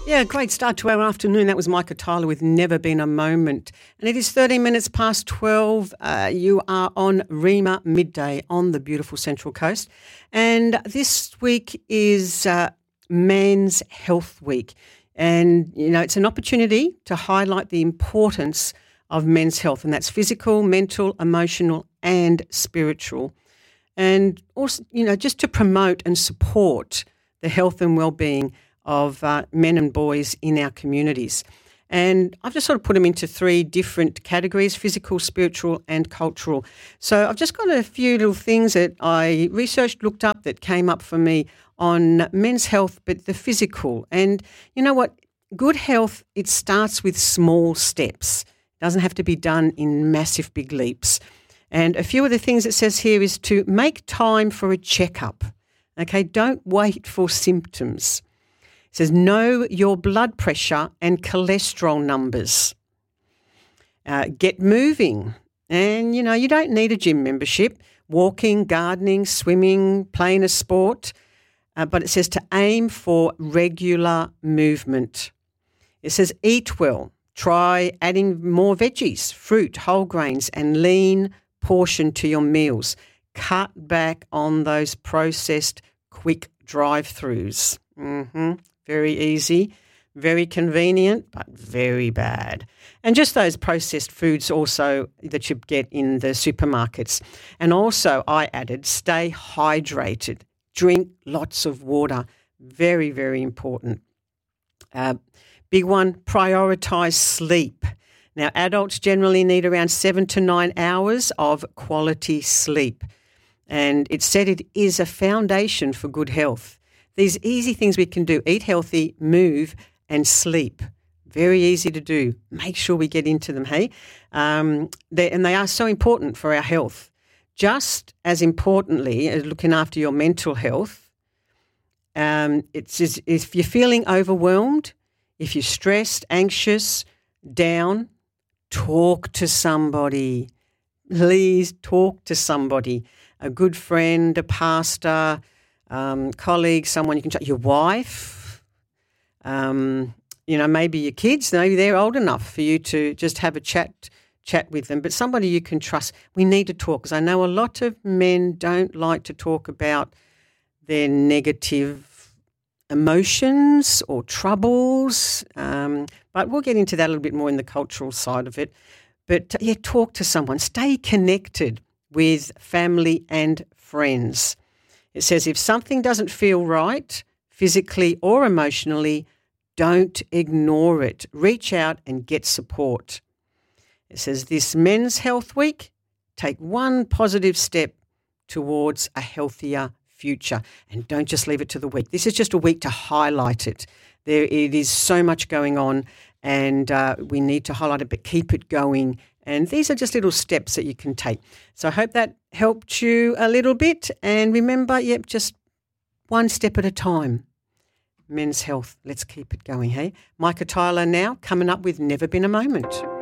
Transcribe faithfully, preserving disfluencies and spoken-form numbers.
Yeah, great start to our afternoon. That was Micah Tyler with Never Been a Moment. And it is thirteen minutes past twelve. Uh, you are on Rima Midday on the beautiful Central Coast. And this week is uh, Men's Health Week. And, you know, it's an opportunity to highlight the importance of men's health, and that's physical, mental, emotional and spiritual. And also, you know, just to promote and support the health and well-being of uh, men and boys in our communities. And I've just sort of put them into three different categories: physical, spiritual and cultural. So I've just got a few little things that I researched, looked up, that came up for me on men's health, but the physical. And you know what? Good health, it starts with small steps. It doesn't have to be done in massive big leaps. And a few of the things it says here is to make time for a checkup. Okay, don't wait for symptoms. It says know your blood pressure and cholesterol numbers. Uh, get moving. And, you know, you don't need a gym membership. Walking, gardening, swimming, playing a sport. Uh, but it says to aim for regular movement. It says eat well. Try adding more veggies, fruit, whole grains and lean portion to your meals. Cut back on those processed quick drive-throughs. Mm-hmm. Very easy, very convenient, but very bad. And just those processed foods also that you get in the supermarkets. And also I added stay hydrated, drink lots of water. Very, very important. Uh, big one, prioritise sleep. Now, adults generally need around seven to nine hours of quality sleep. And it said it is a foundation for good health. These easy things we can do: eat healthy, move and sleep. Very easy to do. Make sure we get into them, hey? Um, they, and they are so important for our health. Just as importantly as looking after your mental health, um, it's just, if you're feeling overwhelmed, if you're stressed, anxious, down, talk to somebody. Please talk to somebody. A good friend, a pastor, um, colleague, someone you can chat, your wife, um, you know, maybe your kids, maybe they're old enough for you to just have a chat chat with them, but somebody you can trust. We need to talk, because I know a lot of men don't like to talk about their negative emotions or troubles, um, but we'll get into that a little bit more in the cultural side of it. But, yeah, talk to someone. Stay connected with family and friends. It says if something doesn't feel right, physically or emotionally, don't ignore it. Reach out and get support. It says this Men's Health Week, take one positive step towards a healthier future. And don't just leave it to the week. This is just a week to highlight it. There, it is so much going on, and uh, we need to highlight it, but keep it going. And these are just little steps that you can take. So I hope that helped you a little bit. And remember, yep, just one step at a time. Men's health, let's keep it going, hey? Micah Tyler now coming up with Never Been a Moment.